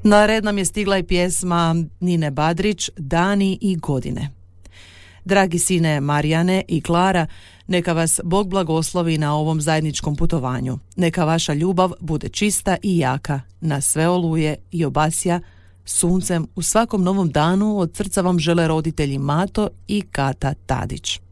Na red nam je stigla i pjesma Nine Badrić, Dani i godine. Dragi sine Marijane i Klara, neka vas Bog blagoslovi na ovom zajedničkom putovanju. Neka vaša ljubav bude čista i jaka, na sve oluje i obasja suncem u svakom novom danu. Od srca vam žele roditelji Mato i Kata Tadić.